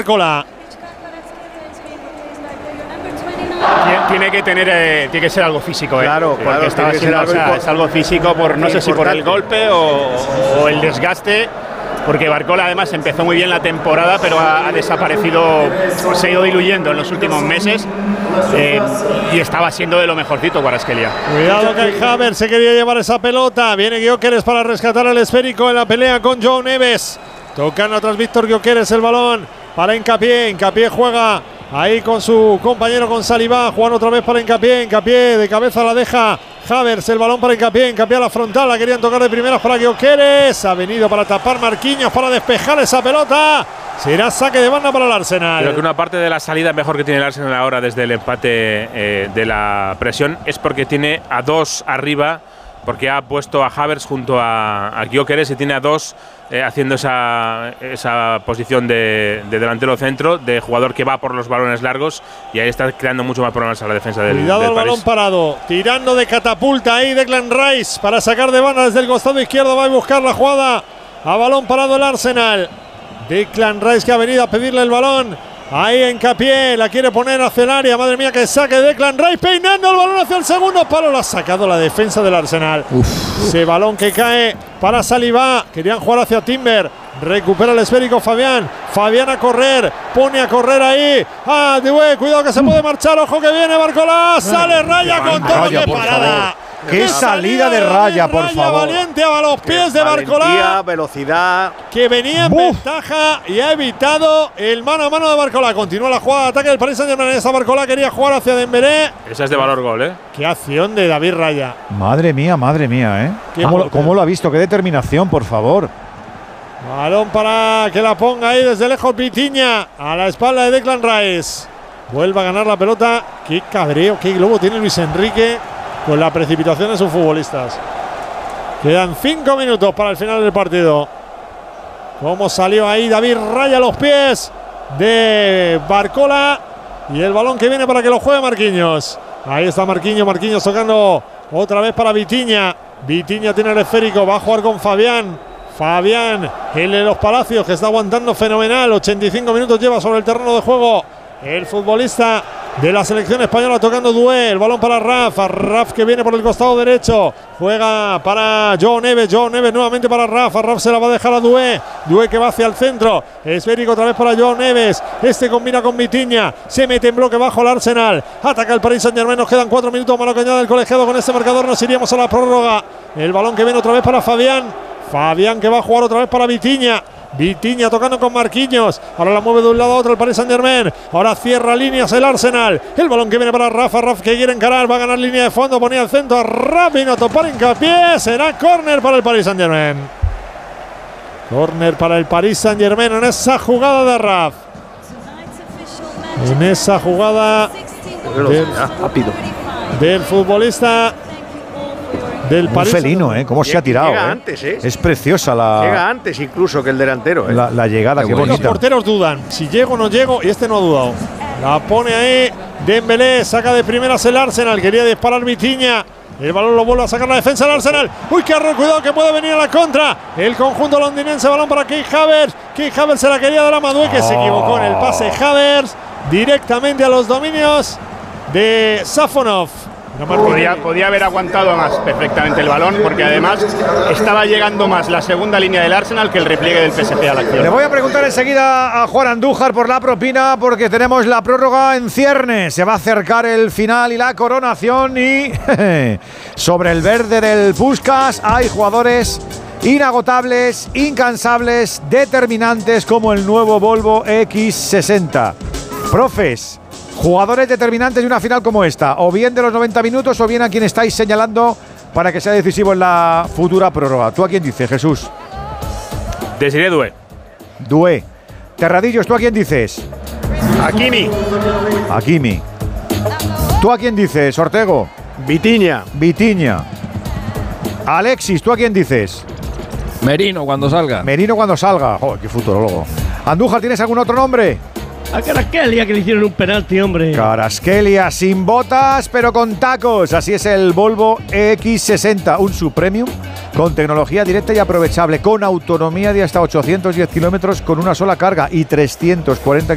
Barcola. Tiene que ser algo físico, Claro, porque estaba siendo, es algo físico por no sé si por el golpe o el desgaste, porque Barcola además empezó muy bien la temporada, pero ha desaparecido, se ha ido diluyendo en los últimos meses, y estaba siendo de lo mejorcito Kvaratskhelia. Cuidado que Havertz se quería llevar esa pelota. Viene Gyökeres para rescatar el esférico en la pelea con João Neves. Tocando atrás Víctor Gyökeres el balón para Hincapié. Hincapié juega ahí con su compañero, con Saliba. Juan otra vez para Hincapié. Hincapié de cabeza la deja Havertz. El balón para Hincapié. Hincapié a la frontal. La querían tocar de primeras para Gyökeres. Ha venido para tapar Marquinhos, para despejar esa pelota. Será saque de banda para el Arsenal. Creo que una parte de la salida mejor que tiene el Arsenal ahora desde el empate de la presión es porque tiene a dos arriba, porque ha puesto a Havertz junto a Gyökeres y tiene a dos haciendo esa posición de delantero centro, de jugador que va por los balones largos, y ahí está creando mucho más problemas a la defensa del Cuidado el París. balón parado, tirando de catapulta ahí Declan Rice para sacar de banda desde el costado izquierdo. Va a buscar la jugada a balón parado el Arsenal. Declan Rice que ha venido a pedirle el balón. Ahí Hincapié, la quiere poner hacia el área. Madre mía, que saque Declan Rice, peinando el balón hacia el segundo palo. Lo ha sacado la defensa del Arsenal. Ese balón que cae para Saliba. Querían jugar hacia Timber. Recupera el esférico Fabián. Fabián a correr. Pone a correr ahí. Doué, cuidado que se puede marchar. Ojo que viene Barcola. Sale Raya con todo. ¡Qué parada! ¡Qué salida de Raya, por favor! Valiente a los pies de Barcola. Velocidad. Que venía en ventaja y ha evitado el mano a mano de Barcola. Continúa la jugada de ataque del Paris Saint-Germain. Esa Barcola quería jugar hacia Dembélé. Esa es de valor gol, ¿eh? Qué acción de David Raya. Madre mía, ¿eh? ¿Cómo lo ha visto? ¡Qué determinación, por favor! Balón para que la ponga ahí desde lejos Vitinha. A la espalda de Declan Rice. Vuelve a ganar la pelota. Qué cabreo, qué globo tiene Luis Enrique con la precipitación de sus futbolistas. Quedan 5 minutos para el final del partido. Cómo salió ahí David Raya a los pies de Barcola. Y el balón que viene para que lo juegue Marquinhos. Ahí está Marquinhos tocando otra vez para Vitinha. Vitinha tiene el esférico, va a jugar con Fabián. Fabián, el de los Palacios, que está aguantando fenomenal. 85 minutos lleva sobre el terreno de juego el futbolista de la selección española, tocando Doué. El balón para Raf que viene por el costado derecho. Juega para João Neves nuevamente para Raf se la va a dejar a Doué que va hacia el centro. Esférico otra vez para João Neves. Este combina con Vitinha. Se mete en bloque bajo el Arsenal. Ataca el Paris Saint-Germain. Nos quedan 4 minutos para lo que añade el colegiado. Con este marcador nos iríamos a la prórroga. El balón que viene otra vez para Fabián que va a jugar otra vez para Vitinha tocando con Marquinhos. Ahora la mueve de un lado a otro el Paris Saint-Germain. Ahora cierra líneas el Arsenal. El balón que viene para Raf que quiere encarar. Va a ganar línea de fondo. Ponía el centro a Raf y no topar Hincapié. Será córner para el Paris Saint-Germain. Córner para el Paris Saint-Germain en esa jugada de Raf. En esa jugada del futbolista del París. Un felino, cómo se ha tirado. Llega antes, Es preciosa la. Llega antes incluso que el delantero. La llegada, qué bonita. Los porteros dudan. Si llego o no llego, y este no ha dudado. La pone ahí Dembélé, saca de primeras el Arsenal. Quería disparar Vitinha. El balón lo vuelve a sacar la defensa del Arsenal. ¡Uy, qué error! Cuidado que puede venir a la contra. El conjunto londinense, balón para Kai Havertz. Kai Havertz se la quería dar a Madueke, que se equivocó en el pase. Havertz directamente a los dominios de Safonov. Podía haber aguantado más perfectamente el balón, porque además estaba llegando más la segunda línea del Arsenal que el repliegue del PSG a la acción. Le voy a preguntar enseguida a Juan Andújar por la propina, porque tenemos la prórroga en ciernes. Se va a acercar el final y la coronación, y sobre el verde del Puskás hay jugadores inagotables, incansables, determinantes, como el nuevo Volvo X60. Profes, jugadores determinantes de una final como esta, o bien de los 90 minutos, o bien a quien estáis señalando para que sea decisivo en la futura prórroga. ¿Tú a quién dices, Jesús? Desiré Doué. Terradillos, ¿tú a quién dices? Hakimi. ¿Tú a quién dices, Ortego? Vitinha. Alexis, ¿tú a quién dices? Merino cuando salga. Joder, qué futurólogo. Andújar, ¿tienes algún otro nombre? A Kvaratskhelia, que le hicieron un penalti, hombre. Kvaratskhelia, sin botas, pero con tacos. Así es el Volvo X60, un subpremium con tecnología directa y aprovechable, con autonomía de hasta 810 kilómetros con una sola carga y 340